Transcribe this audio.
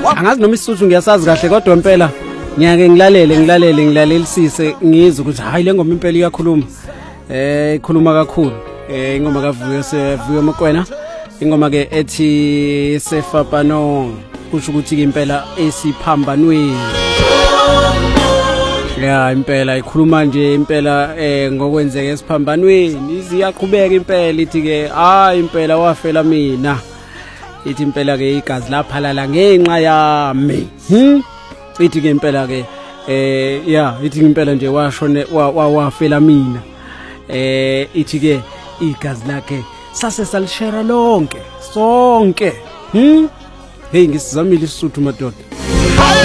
Angazi noma isizulu ngiyasazi kahle kodwa impela ngiyake ngilalelisise ngizwe ukuthi hayi le ngoma impela iyakhuluma. Ikhuluma kakhulu. Ingoma kaVuyo seVuyo Mokoena. Ingoma ke ethi Sefapano kusho ukuthi ke impela esiphambanweni. Ya impela ikhuluma nje impela ngokwenzeka esiphambanweni iziyaqhubeka impela ithi ke hayi impela wafela mina. Ithi impela ke igazi laphalala ngenxa yami. Ithi ke impela ke ithi impela nje washone wafela mina. Ithi ke igazi lakhe sase salishera lonke sonke. Hey ngisizamile isisuthu madoda.